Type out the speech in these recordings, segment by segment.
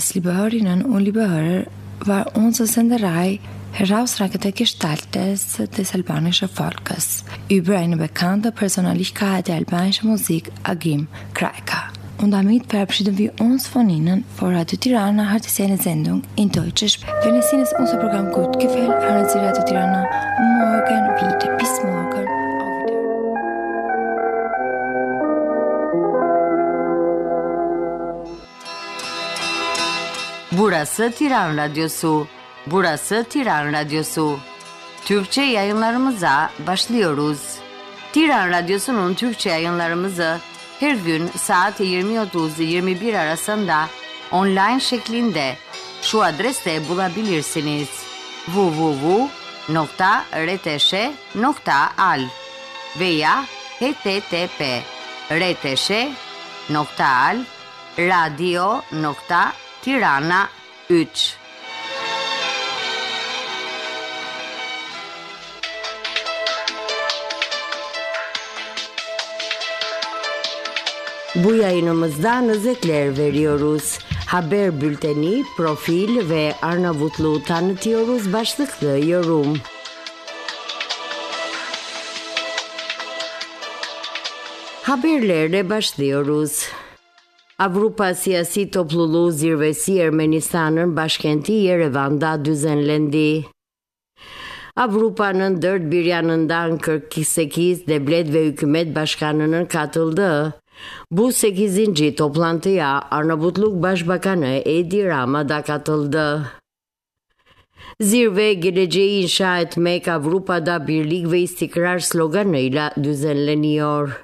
als Liebhörerinnen und Liebhörer war unsere Senderei herausragende Gestaltes des albanischen Volkes über eine bekannte Persönlichkeit der albanischen Musik, Agim Krajka. Und damit verabschieden wir uns von Ihnen. Vor Radio Tirana hat sie eine Sendung in Deutsch. Wenn es Ihnen unser Programm gut gefällt, hören Sie Radio Tirana morgen wieder. Bis morgen. Burası Tiran Radyosu. Burası Tiran Radyosu. Türkçe yayınlarımıza başlıyoruz. Tiran Radyosu'nun Türkçe yayınlarımızı her gün saat 20.30-21 arasında online şeklinde şu adreste bulabilirsiniz: www.rtş.al veya http://rtş.al/radio.tirana3. Bu yayınımızdan özetler veriyoruz. Haber bülteni, profil ve Arnavutluğu tanıtıyoruz başlıklı yorum. Haberlerle başlıyoruz. Avrupa Siyasi Topluluğu Zirvesi Ermenistan'ın başkenti Yerevan'da düzenlendi. Avrupa'nın dört bir yanından 48 devlet ve hükümet başkanının katıldığı bu 8. toplantıya Arnavutluk Başbakanı Edi Rama da katıldı. Zirve geleceği inşa etmek Avrupa'da birlik ve istikrar sloganıyla düzenleniyor.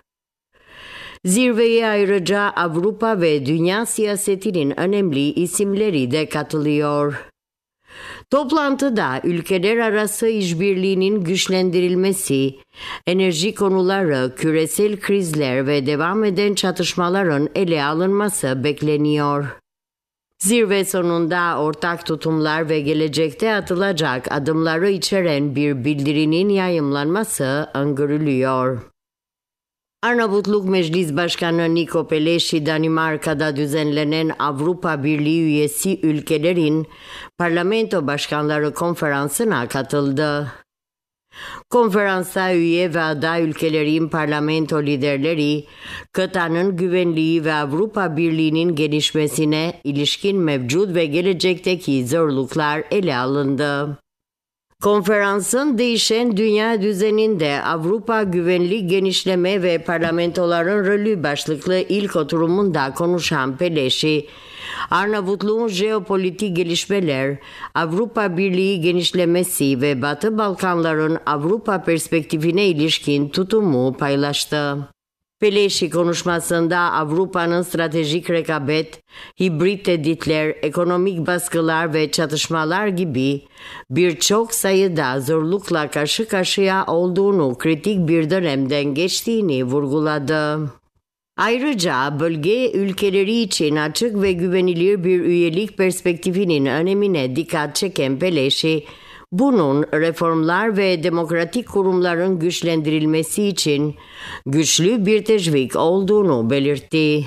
Zirveye ayrıca Avrupa ve dünya siyasetinin önemli isimleri de katılıyor. Toplantıda ülkeler arası işbirliğinin güçlendirilmesi, enerji konuları, küresel krizler ve devam eden çatışmaların ele alınması bekleniyor. Zirve sonunda ortak tutumlar ve gelecekte atılacak adımları içeren bir bildirinin yayımlanması öngörülüyor. Arnavutluk Meclis Başkanı Niko Peleşi, Danimarka'da düzenlenen Avrupa Birliği üyesi ülkelerin parlamento başkanları konferansına katıldı. Konferansa üye ve aday ülkelerin parlamento liderleri, kıtanın güvenliği ve Avrupa Birliği'nin gelişmesine ilişkin mevcut ve gelecekteki zorluklar ele alındı. Konferansın değişen dünya düzeninde Avrupa güvenlik genişleme ve parlamentoların rolü başlıklı ilk oturumunda konuşan Peleşi, Arnavutluğun jeopolitik gelişmeler, Avrupa Birliği genişlemesi ve Batı Balkanların Avrupa perspektifine ilişkin tutumu paylaştı. Peleşi konuşmasında Avrupa'nın stratejik rekabet, hibrit tehditler, ekonomik baskılar ve çatışmalar gibi birçok sayıda zorlukla karşı karşıya olduğunu, kritik bir dönemden geçtiğini vurguladı. Ayrıca bölge ülkeleri için açık ve güvenilir bir üyelik perspektifinin önemine dikkat çeken Peleşi, bunun reformlar ve demokratik kurumların güçlendirilmesi için güçlü bir teşvik olduğunu belirtti.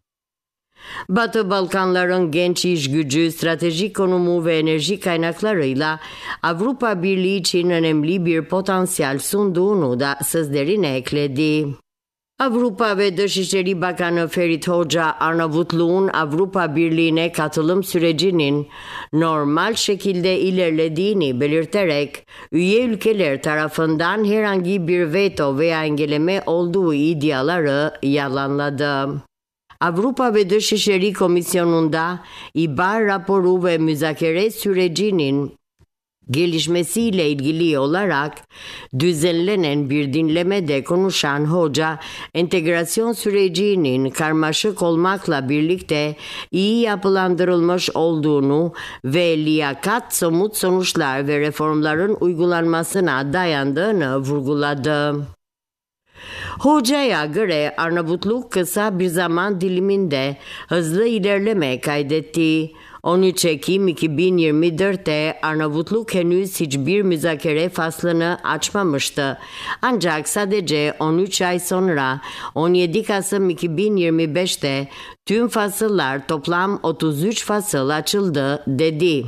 Batı Balkanların genç iş gücü, stratejik konumu ve enerji kaynaklarıyla Avrupa Birliği için önemli bir potansiyel sunduğunu da sözlerine ekledi. Avrupa ve Dışişleri Bakanı Ferit Hoca, Arnavutluğun Avrupa Birliği'ne katılım sürecinin normal şekilde ilerlediğini belirterek, üye ülkeler tarafından herhangi bir veto veya engelleme olduğu iddiaları yalanladı. Avrupa ve Dışişleri Komisyonu'nda İBAR raporu ve müzakere sürecinin gelişmesiyle ilgili olarak düzenlenen bir dinlemede konuşan hoca, entegrasyon sürecinin karmaşık olmakla birlikte iyi yapılandırılmış olduğunu ve liyakat, somut sonuçlar ve reformların uygulanmasına dayandığını vurguladı. Hocaya göre Arnavutluk kısa bir zaman diliminde hızlı ilerleme kaydetti. 13 Ekim 2024'te Arnavutluk henüz hiçbir müzakere faslını açmamıştı. Ancak sadece 13 ay sonra 17 Kasım 2025'te tüm fasıllar toplam 33 fasıl açıldı dedi.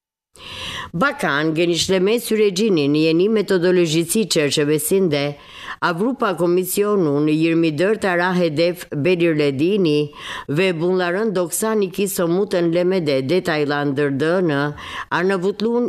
Bakan genişleme sürecinin yeni metodolojisi çerçevesinde Avrupa Komisyonu'nun 24 ara hedef belirlediğini ve bunların 92 somut önlemede detaylandırdığını, Arnavutluğun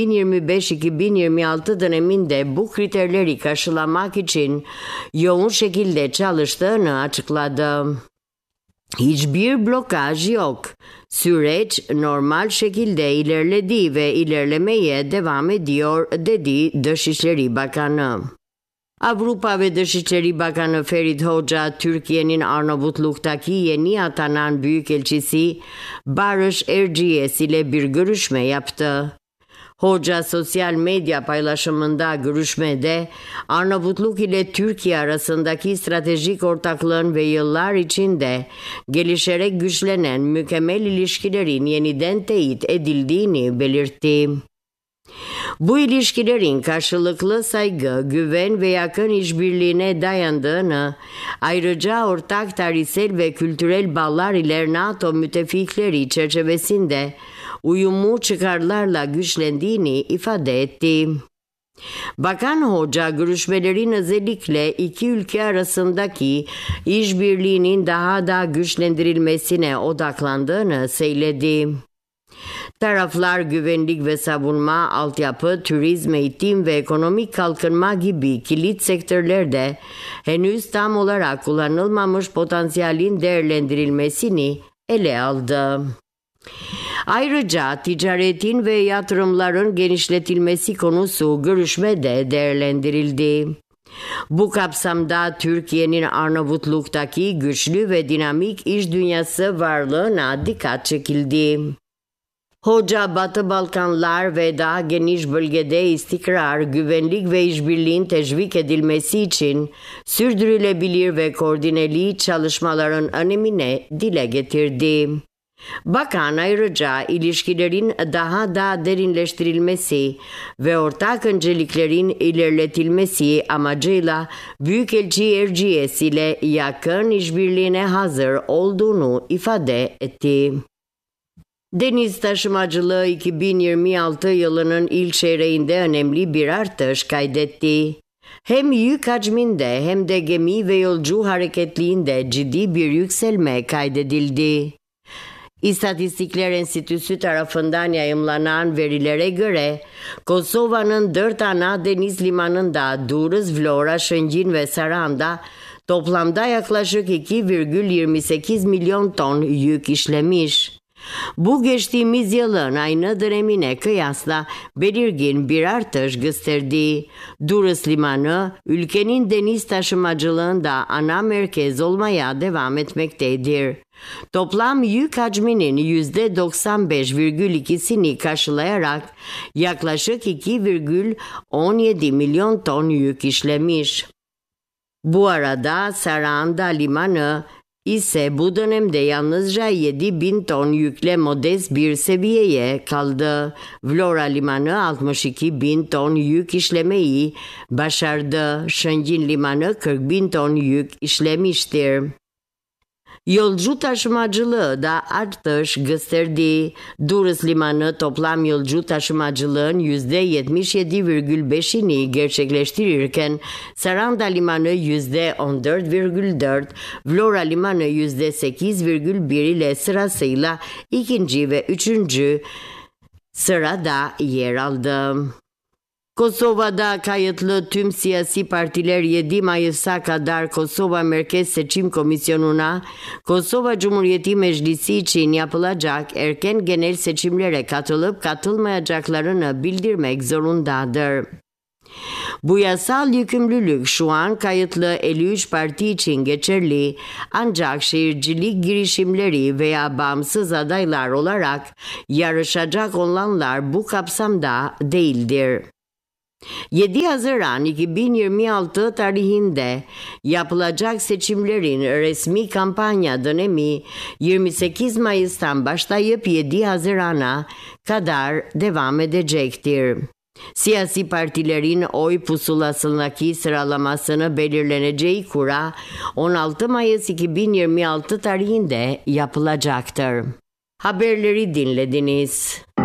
2025-2026 döneminde bu kriterleri karşılamak için yoğun şekilde çalıştığını açıkladı. Hiçbir blokaj yok. Süreç normal şekilde ilerledi ve ilerlemeye devam ediyor, dedi Dışişleri Bakanı. Avrupa ve Dışişleri Bakanı Ferit Hoca, Türkiye'nin Arnavutluk'taki yeni atanan Büyükelçisi Barış Erciyes ile bir görüşme yaptı. Hoca sosyal medya paylaşımında görüşmede Arnavutluk ile Türkiye arasındaki stratejik ortaklığın ve yıllar içinde gelişerek güçlenen mükemmel ilişkilerin yeniden teyit edildiğini belirtti. Bu ilişkilerin karşılıklı saygı, güven ve yakın işbirliğine dayandığını, ayrıca ortak tarihsel ve kültürel bağlar ile NATO müttefikleri çerçevesinde uyumlu çıkarlarla güçlendiğini ifade etti. Bakan Hoca görüşmelerin özellikle iki ülke arasındaki işbirliğinin daha da güçlendirilmesine odaklandığını söyledi. Taraflar güvenlik ve savunma, altyapı, turizm, eğitim ve ekonomik kalkınma gibi kilit sektörlerde henüz tam olarak kullanılmamış potansiyelin değerlendirilmesini ele aldı. Ayrıca ticaretin ve yatırımların genişletilmesi konusu görüşmede değerlendirildi. Bu kapsamda Türkiye'nin Arnavutluk'taki güçlü ve dinamik iş dünyası varlığına dikkat çekildi. Hoca, Batı Balkanlar ve daha geniş bölgede istikrar, güvenlik ve işbirliğin teşvik edilmesi için sürdürülebilir ve koordineli çalışmaların önemine dile getirdi. Bakan ayrıca ilişkilerin daha da derinleştirilmesi ve ortak önceliklerin ilerletilmesi amacıyla Büyükelçi Erciyes ile yakın işbirliğine hazır olduğunu ifade etti. Deniz taşımacılığı 2026 yılının ilk çeyreğinde önemli bir artış kaydetti. Hem yük hacminde hem de gemi ve yolcu hareketliğinde ciddi bir yükselme kaydedildi. İstatistikler Enstitüsü tarafından yayımlanan verilere göre Kosova'nın 4 ana deniz limanında Durrës, Vlora, Shëngjin ve Saran'da toplamda yaklaşık 2,28 milyon ton yük işlemiş. Bu geçtiğimiz yılın aynı dönemine kıyasla belirgin bir artış gösterdi. Durrës Limanı, ülkenin deniz taşımacılığında ana merkez olmaya devam etmektedir. Toplam yük hacminin %95,2'sini karşılayarak yaklaşık 2,17 milyon ton yük işlemiş. Bu arada Saranda Limanı ise bu dönemde yalnızca 7.000 ton yükle modest bir seviyeye kaldı. Vlora Limanı 62.000 ton yük işlemeyi başardı. Shëngjin Limanı 40.000 ton yük işlemiştir. Yolcu taşımacılığı da artış gösterdi. Durrës Limanı toplam yolcu taşımacılığın %77,5'ini gerçekleştirirken Saranda Limanı %14,4, Vlora Limanı %8,1 ile sırasıyla ikinci ve üçüncü sırada yer aldı. Kosova'da kayıtlı tüm siyasi partiler 7 Mayıs'a kadar Kosova Merkez Seçim Komisyonu'na Kosova Cumhuriyeti Meclisi için yapılacak erken genel seçimlere katılıp katılmayacaklarını bildirmek zorundadır. Bu yasal yükümlülük şu an kayıtlı 53 parti için geçerli, ancak şehircilik girişimleri veya bağımsız adaylar olarak yarışacak olanlar bu kapsamda değildir. 7 Haziran 2026 tarihinde yapılacak seçimlerin resmi kampanya dönemi 28 Mayıs'tan başlayıp 7 Haziran'a kadar devam edecektir. Siyasi partilerin oy pusulasındaki sıralamasını belirleneceği kura 16 Mayıs 2026 tarihinde yapılacaktır. Haberleri dinlediniz.